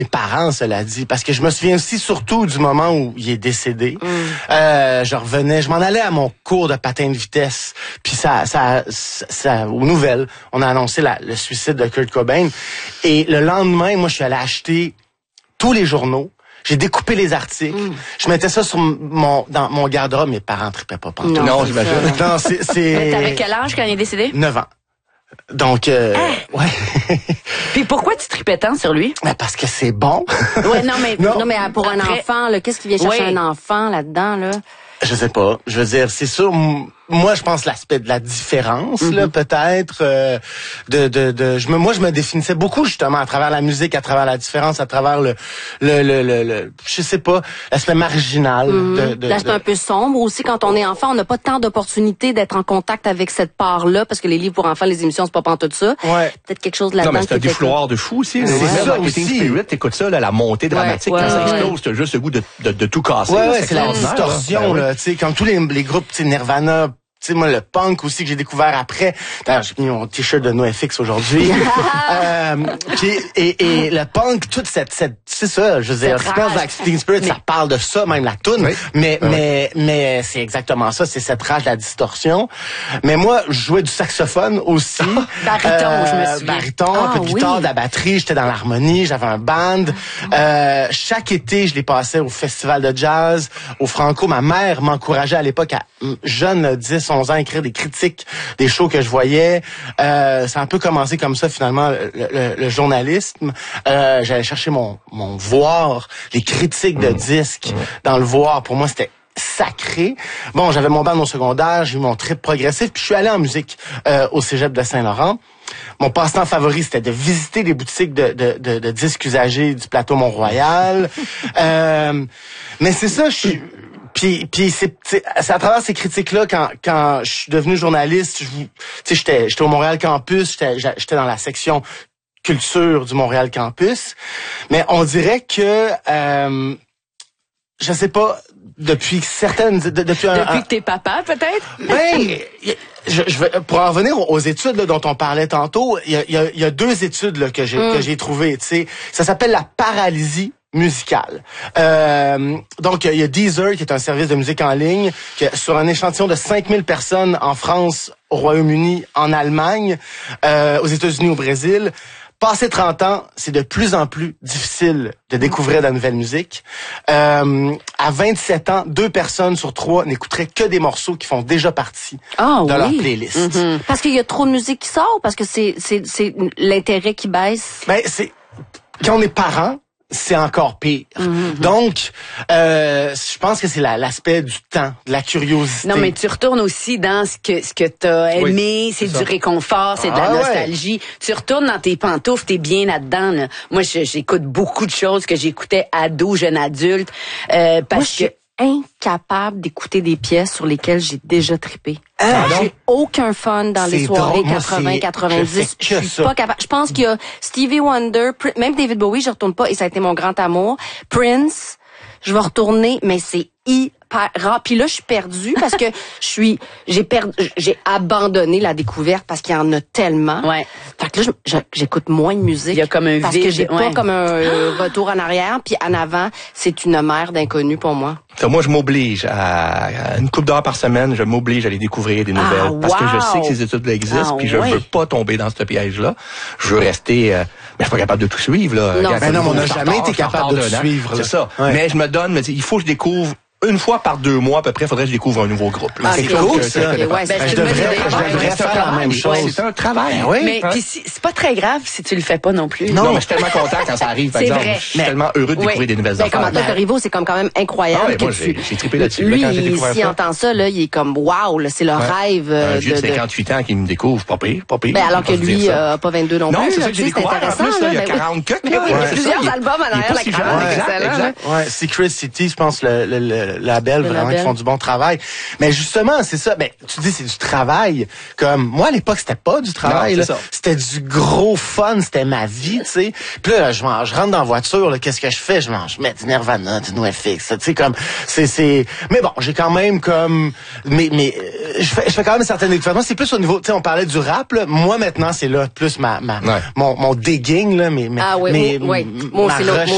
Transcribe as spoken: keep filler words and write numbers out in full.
mes parents, cela dit, parce que je me souviens aussi surtout du moment où il est décédé. Mm. Euh, je revenais, je m'en allais à mon cours de patin de vitesse, puis ça, ça, ça, ça aux nouvelles, on a annoncé la, le suicide de Kurt Cobain, et le lendemain, moi, je suis allé acheter tous les journaux. J'ai découpé les articles. Mm. Je mettais ça sur mon dans mon garde-robe. Mes parents tripaient pas pantoute. Non, non j'imagine. Non, c'est c'est. T'avais quel âge quand il est décédé? neuf ans. Donc, euh, hein? ouais. Puis pourquoi tu tripais tant sur lui? Ben parce que c'est bon. Ouais, non, mais non, non mais pour un après... enfant, là, qu'est-ce qui vient chercher oui. un enfant là-dedans, là? Je sais pas. Je veux dire, c'est sûr. Moi, je pense l'aspect de la différence, mm-hmm. là, peut-être. Euh, de, de, de. Je me, moi, je me définissais beaucoup justement à travers la musique, à travers la différence, à travers le, le, le, le, le je sais pas, l'aspect marginal. Mm-hmm. de, de, Là, c'est de... un peu sombre aussi. Quand on est enfant, on n'a pas tant d'opportunités d'être en contact avec cette part-là, parce que les livres pour enfants, les émissions, c'est pas pantoute ça. Ouais. Peut-être quelque chose là-dedans. Non, mais c'est un défouloir de fou aussi. C'est ouais. ça Marketing aussi. Spirit, t'écoutes ça, là, la montée dramatique, ouais, quand ouais, ça ouais. explose, t'as juste le goût de, de, de tout casser. Ouais, là, ouais, c'est la extraordinaire, distorsion, là. là, tu sais, comme tous les, les groupes, tu sais, Nirvana, tu sais, moi, le punk aussi que j'ai découvert après. D'ailleurs, j'ai mis mon t-shirt de NoFX aujourd'hui. euh, puis, et, et le punk, toute cette, cette c'est ça, je veux dire, Smells Like Teen Spirit, mais... ça parle de ça, même la toune. Oui. Mais, oui. mais, mais c'est exactement ça, c'est cette rage de la distorsion. Mais moi, je jouais du saxophone aussi. Bariton, euh, je me souviens. Bariton, Ah, un peu de oui. guitare, de la batterie, j'étais dans l'harmonie, j'avais un band. Euh, chaque été, je les passais au festival de jazz, au Franco. Ma mère m'encourageait à l'époque, à jeune, dix, onze ans, à écrire des critiques des shows que je voyais. Euh, ça a un peu commencé comme ça, finalement, le, le, le journalisme. Euh, j'allais chercher mon, mon voir, les critiques de disques dans le voir. Pour moi, c'était sacré. Bon, j'avais mon band au secondaire, j'ai eu mon trip progressif, puis je suis allé en musique euh, au cégep de Saint-Laurent. Mon passe-temps favori, c'était de visiter les boutiques de, de, de, de disques usagés du plateau Mont-Royal. euh, mais c'est ça, je suis... Puis, puis c'est, c'est à travers ces critiques-là, quand, quand je suis devenu journaliste, je, tu sais, j'étais, j'étais au Montréal Campus, j'étais, j'étais dans la section culture du Montréal Campus. Mais on dirait que, euh, je sais pas, depuis certaines, de, depuis un, Depuis un, que t'es papa, peut-être? Ben, je, je vais, pour en revenir aux études là, dont on parlait tantôt, il y a, il y a, il y a deux études là, que j'ai, mm. que j'ai trouvées. Tu sais, ça s'appelle la paralysie musicale. Euh, donc, il y a Deezer, qui est un service de musique en ligne, qui, sur un échantillon de cinq mille personnes en France, au Royaume-Uni, en Allemagne, euh, aux États-Unis, au Brésil. Passé trente ans, c'est de plus en plus difficile de découvrir de la nouvelle musique. Euh, à vingt-sept ans, deux personnes sur trois n'écouteraient que des morceaux qui font déjà partie ah, de oui. leur playlist. Mm-hmm. Parce qu'il y a trop de musique qui sort, parce que c'est, c'est, c'est l'intérêt qui baisse. Ben, c'est, quand on est parent, c'est encore pire. Mm-hmm. Donc, euh, je pense que c'est la, l'aspect du temps, de la curiosité. Non, mais tu retournes aussi dans ce que ce que t'as aimé, oui, c'est, c'est du réconfort, c'est de la ah, nostalgie. Ouais. Tu retournes dans tes pantoufles, t'es bien là-dedans. Là. Moi, je, j'écoute beaucoup de choses que j'écoutais ado, jeune adulte, euh, parce Moi, je suis que incapable d'écouter des pièces sur lesquelles j'ai déjà trippé. Ah, j'ai aucun fun dans c'est les soirées drôle. quatre-vingts quatre-vingt-dix. Je, je suis ça. pas capable. Je pense qu'il y a Stevie Wonder, même David Bowie, je retourne pas et ça a été mon grand amour. Prince, je vais retourner, mais c'est hyper rare. Puis là, je suis perdue parce que je suis, j'ai perdu, j'ai abandonné la découverte parce qu'il y en a tellement. Ouais. Fait que là, je, je, j'écoute moins de musique. Il y a comme un parce vide, que j'ai ouais. pas comme un euh, retour en arrière. Puis en avant, c'est une mer d'inconnu pour moi. Moi, je m'oblige à, à une couple d'heures par semaine, je m'oblige à aller découvrir des nouvelles. Ah, wow. Parce que je sais que ces études-là existent, ah, puis je ouais. veux pas tomber dans ce piège-là. Je veux rester... Euh, mais je suis pas capable de tout suivre, là. Non, ben non, on n'a jamais été capable de tout suivre. C'est ça. Ouais. Mais je me donne, mais il faut que je découvre une fois par deux mois, à peu près, il faudrait que je découvre un nouveau groupe. Ah, c'est cool, ça. Okay, ouais, ben, ben, je devrais, je devrais faire la même chose. Ouais, c'est un travail. Ben oui. Mais puis si, c'est pas très grave si tu le fais pas non plus. Non, non mais je suis tellement content quand ça arrive, par c'est exemple. vrai. Je suis mais, tellement heureux de découvrir oui. des nouvelles ben, affaires. Comme Antoine Rivo, c'est comme quand même incroyable. Ah ouais, que moi, tu... j'ai, j'ai trippé là-dessus. Lui, là, quand j'ai découvert s'il ça. entend ça, là, il est comme wow, là, c'est le ouais. rêve. Un vieux de de cinquante-huit ans qui me découvre, pas pire, pas pire. Ben, alors que lui, euh, pas vingt-deux non, non plus. Non, c'est là, ça que j'ai c'est découvert. En plus, là, il y a quarante que. Il y a plusieurs albums en arrière la cravate. Ouais, Secret City, je pense, le, le, le label, le vraiment, label. qui font du bon travail. Mais justement, c'est ça. Ben, tu dis, c'est du travail. Comme, moi, à l'époque, c'était pas du travail, non, là. C'était du gros fun. C'était ma vie, tu sais. Puis là, je, je rentre dans la voiture, là. Qu'est-ce que je fais? Je mange, je mets du Nirvana, du NoFX, tu sais, comme, c'est, c'est, mais bon, j'ai quand même comme, mais, mais, je fais, je fais quand même certaines découvertes. C'est plus au niveau, tu sais, on parlait du rap, là. Moi, maintenant, c'est là, plus ma, ma, ouais. mon, mon digging, là, mais, ah, oui, mais, oui, oui. Moi, c'est